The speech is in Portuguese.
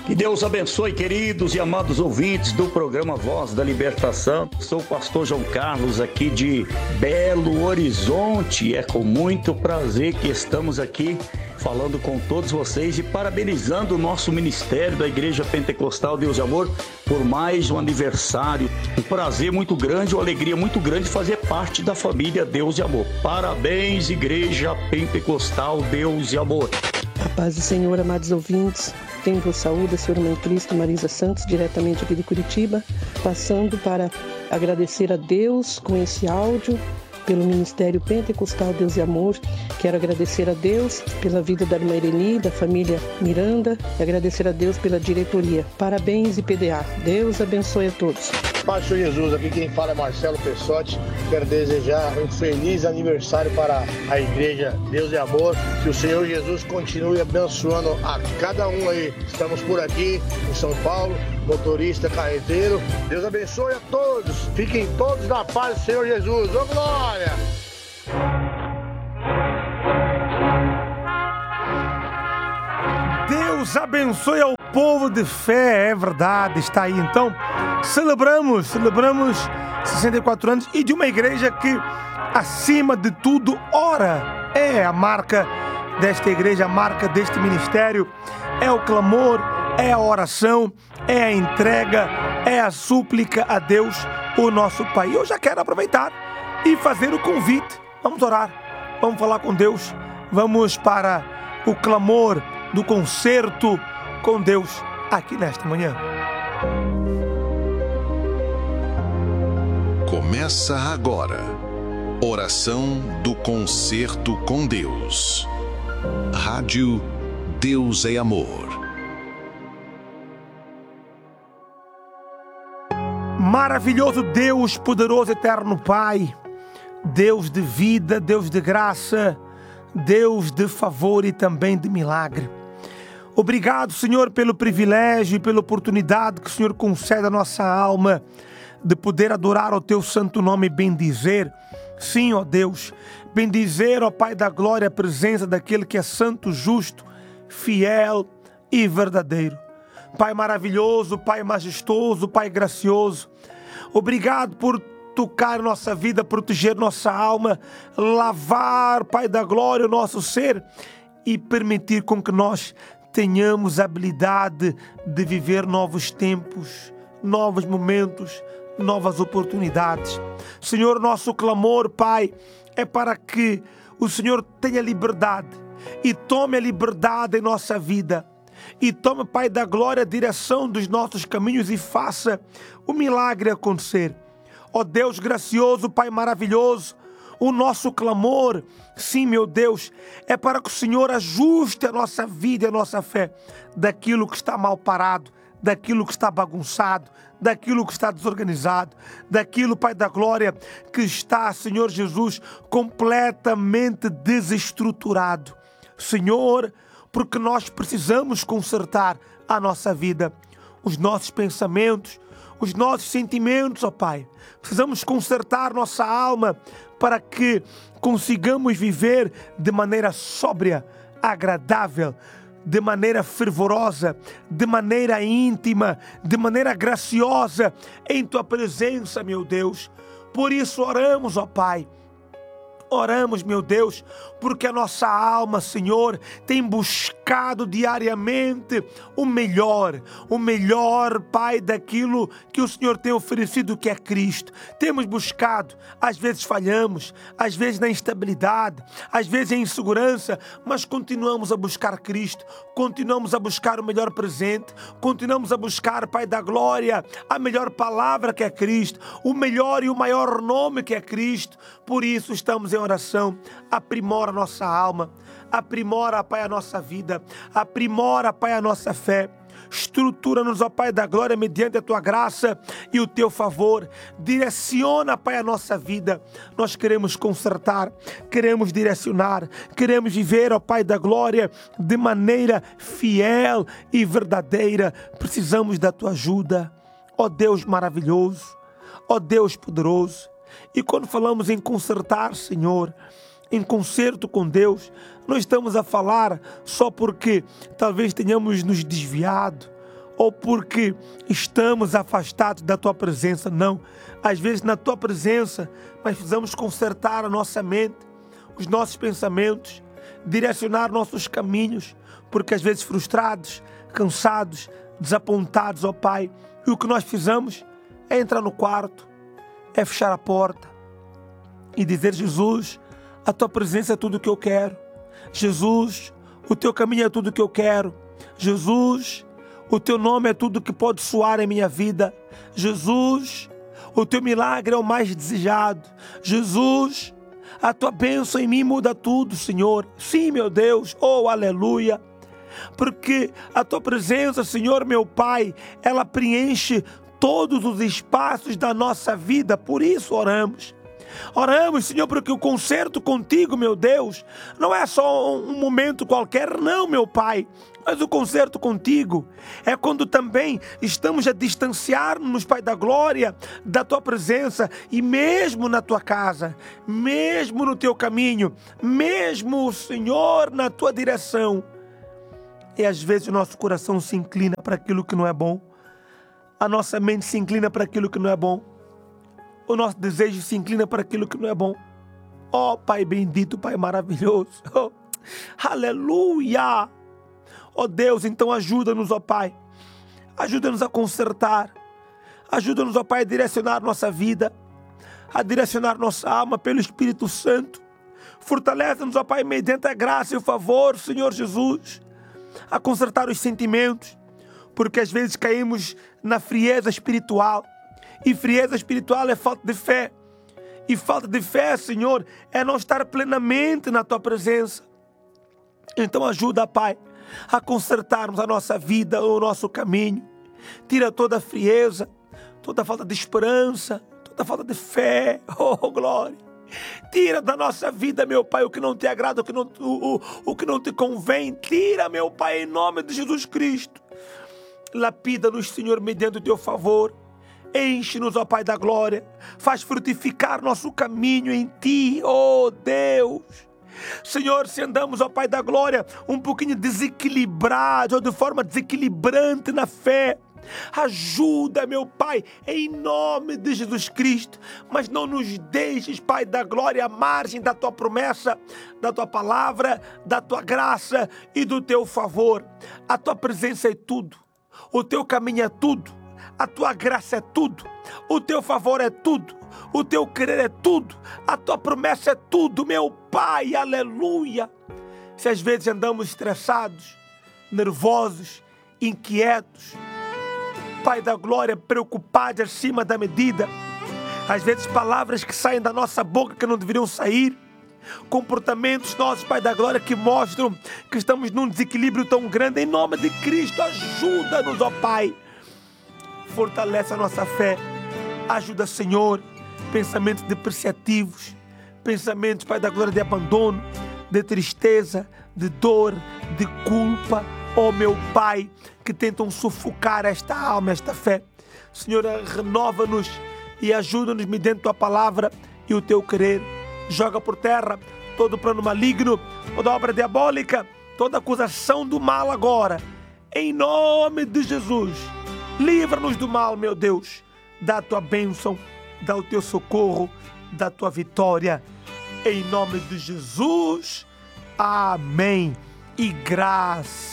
Que Deus abençoe, queridos e amados ouvintes do programa Voz da Libertação. Sou o pastor João Carlos, aqui de Belo Horizonte. É com muito prazer que estamos aqui falando com todos vocês e parabenizando o nosso ministério da Igreja Pentecostal Deus e Amor por mais um aniversário. Um prazer muito grande, uma alegria muito grande fazer parte da família Deus e Amor. Parabéns, Igreja Pentecostal Deus e Amor. A paz do Senhor, amados ouvintes. Quem vos saúda, Sua irmã em Cristo, Marisa Santos, diretamente aqui de Curitiba, passando para agradecer a Deus com esse áudio, pelo Ministério Pentecostal Deus e Amor. Quero agradecer a Deus pela vida da irmã Ireni, da família Miranda, e agradecer a Deus pela diretoria. Parabéns, IPDA. Deus abençoe a todos. Pastor Jesus, aqui quem fala é Marcelo Pessotti. Quero desejar um feliz aniversário para a Igreja Deus e Amor. Que o Senhor Jesus continue abençoando a cada um aí. Estamos por aqui em São Paulo, motorista, carreteiro. Deus abençoe a todos. Fiquem todos na paz do Senhor Jesus. Ô glória! Deus abençoe ao povo de fé, é verdade, está aí. Então, celebramos 64 anos e de uma igreja que, acima de tudo, ora. É a marca desta igreja, a marca deste ministério, é o clamor, é a oração, é a entrega, é a súplica a Deus, o nosso Pai. Eu já quero aproveitar e fazer o convite. Vamos orar, vamos falar com Deus, vamos para o clamor do concerto com Deus aqui nesta manhã. Começa agora, oração do concerto com Deus. Rádio Deus é Amor. Maravilhoso Deus, poderoso eterno Pai, Deus de vida, Deus de graça, Deus de favor e também de milagre. Obrigado, Senhor, pelo privilégio e pela oportunidade que o Senhor concede à nossa alma de poder adorar o Teu santo nome e bendizer. Sim, ó Deus, bendizer, ó Pai da glória, a presença daquele que é santo, justo, fiel e verdadeiro. Pai maravilhoso, Pai majestoso, Pai gracioso, obrigado por tocar nossa vida, proteger nossa alma, lavar, Pai da glória, o nosso ser e permitir com que nós tenhamos a habilidade de viver novos tempos, novos momentos, novas oportunidades. Senhor, nosso clamor, Pai, é para que o Senhor tenha liberdade e tome a liberdade em nossa vida. E tome, Pai da glória, a direção dos nossos caminhos e faça o milagre acontecer. Ó Deus gracioso, Pai maravilhoso, o nosso clamor, sim, meu Deus, é para que o Senhor ajuste a nossa vida e a nossa fé daquilo que está mal parado, daquilo que está bagunçado, daquilo que está desorganizado, daquilo, Pai da glória, que está, Senhor Jesus, completamente desestruturado. Senhor, porque nós precisamos consertar a nossa vida, os nossos pensamentos, os nossos sentimentos, ó Pai. Precisamos consertar nossa alma para que consigamos viver de maneira sóbria, agradável, de maneira fervorosa, de maneira íntima, de maneira graciosa em Tua presença, meu Deus. Por isso oramos, ó Pai. Oramos, meu Deus, porque a nossa alma, Senhor, tem buscado diariamente o melhor, Pai, daquilo que o Senhor tem oferecido, que é Cristo. Temos buscado, às vezes falhamos, às vezes na instabilidade, às vezes em insegurança, mas continuamos a buscar Cristo, continuamos a buscar o melhor presente, continuamos a buscar, Pai da glória, a melhor palavra que é Cristo, o melhor e o maior nome que é Cristo. Por isso estamos em oração. Aprimora a nossa alma, aprimora, Pai, a nossa vida, aprimora, Pai, a nossa fé. Estrutura-nos, ó Pai da glória, mediante a Tua graça e o Teu favor. Direciona, Pai, a nossa vida. Nós queremos consertar, queremos direcionar, queremos viver, ó Pai da glória, de maneira fiel e verdadeira. Precisamos da Tua ajuda, ó Deus maravilhoso, ó Deus poderoso. E quando falamos em consertar, Senhor, em concerto com Deus, não estamos a falar só porque talvez tenhamos nos desviado ou porque estamos afastados da Tua presença, não. Às vezes na Tua presença nós precisamos consertar a nossa mente, os nossos pensamentos, direcionar nossos caminhos, porque às vezes frustrados, cansados, desapontados, ó Pai, e o que nós fizemos é entrar no quarto, é fechar a porta e dizer: Jesus, a Tua presença é tudo o que eu quero. Jesus, o Teu caminho é tudo o que eu quero. Jesus, o Teu nome é tudo que pode soar em minha vida. Jesus, o Teu milagre é o mais desejado. Jesus, a Tua bênção em mim muda tudo, Senhor. Sim, meu Deus, oh, aleluia. Porque a Tua presença, Senhor, meu Pai, ela preenche todos os espaços da nossa vida. Por isso oramos. Oramos, Senhor, porque o concerto contigo, meu Deus, não é só um momento qualquer, não, meu Pai. Mas o concerto contigo é quando também estamos a distanciar-nos, Pai da glória, da Tua presença, e mesmo na Tua casa, mesmo no Teu caminho, mesmo, Senhor, na Tua direção. E às vezes o nosso coração se inclina para aquilo que não é bom, a nossa mente se inclina para aquilo que não é bom, o nosso desejo se inclina para aquilo que não é bom. Oh, Pai bendito, Pai maravilhoso, oh, aleluia! Oh Deus, então ajuda-nos, ó Pai, ajuda-nos a consertar, ajuda-nos, ó Pai, a direcionar nossa vida, a direcionar nossa alma pelo Espírito Santo. Fortalece-nos, ó Pai, mediante a graça e o favor, Senhor Jesus, a consertar os sentimentos, porque às vezes caímos na frieza espiritual, e frieza espiritual é falta de fé, e falta de fé, Senhor, é não estar plenamente na Tua presença. Então ajuda, Pai, a consertarmos a nossa vida, o nosso caminho. Tira toda a frieza, toda a falta de esperança, toda a falta de fé, oh glória. Tira da nossa vida, meu Pai, o que não te agrada, o que não te convém. Tira, meu Pai, em nome de Jesus Cristo. Lapida-nos, Senhor, mediante o Teu favor. Enche-nos, ó Pai da glória. Faz frutificar nosso caminho em Ti, ó Deus. Senhor, se andamos, ó Pai da glória, um pouquinho desequilibrados, ou de forma desequilibrante na fé, ajuda, meu Pai, em nome de Jesus Cristo. Mas não nos deixes, Pai da glória, à margem da Tua promessa, da Tua palavra, da Tua graça e do Teu favor. A Tua presença é tudo, o Teu caminho é tudo, a Tua graça é tudo, o Teu favor é tudo, o Teu querer é tudo, a Tua promessa é tudo, meu Pai, aleluia. Se às vezes andamos estressados, nervosos, inquietos, Pai da glória, preocupados acima da medida, às vezes palavras que saem da nossa boca que não deveriam sair, comportamentos nossos, Pai da glória, que mostram que estamos num desequilíbrio tão grande, em nome de Cristo, ajuda-nos, ó Pai. Fortalece a nossa fé. Ajuda, Senhor, pensamentos depreciativos, pensamentos, Pai da glória, de abandono, de tristeza, de dor, de culpa, ó meu Pai, que tentam sufocar esta alma, esta fé. Senhor, renova-nos e ajuda-nos mediante Tua palavra e o Teu querer. Joga por terra todo plano maligno, toda obra diabólica, toda acusação do mal agora. Em nome de Jesus, livra-nos do mal, meu Deus. Dá a Tua bênção, dá o Teu socorro, dá a Tua vitória. Em nome de Jesus, amém. E graças